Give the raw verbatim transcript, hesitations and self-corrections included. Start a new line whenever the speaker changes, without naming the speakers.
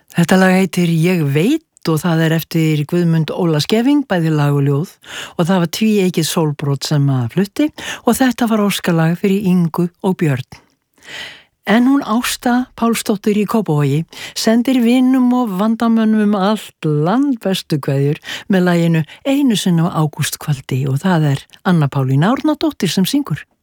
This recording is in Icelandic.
Þetta lag heitir Ég veit og það er eftir Guðmund Óla Skeving, bæði lag og ljóð, og það var tvíeykið sólbrot sem að flutti og þetta var óskalag fyrir Ingu og Björn. En hún Ásta Pálsdóttir í Kópavogi sendir vinum og vandamönnum allt land bestu kveðjur með laginu Einu sinni á ágústkvöldi og það er Anna Pálína Árnadóttir sem syngur.